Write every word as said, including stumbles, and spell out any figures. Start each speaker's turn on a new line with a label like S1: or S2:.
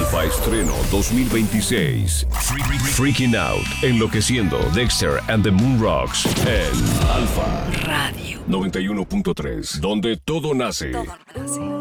S1: Alfa Estreno dos mil veintiséis. Freaking Out, Enloqueciendo, Dexter and the Moon Rocks en Alfa
S2: Radio
S1: noventa y uno punto tres, donde todo nace.
S2: Todo nace.